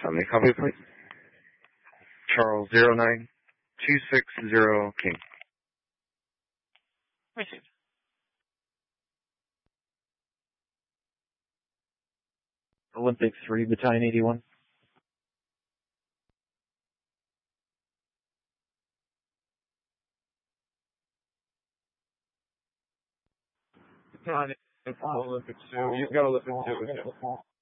Sunday copy, please. Charles 09260 King. Received. Olympic 3, Battalion 81. Olympic 2. You've got Olympic 2.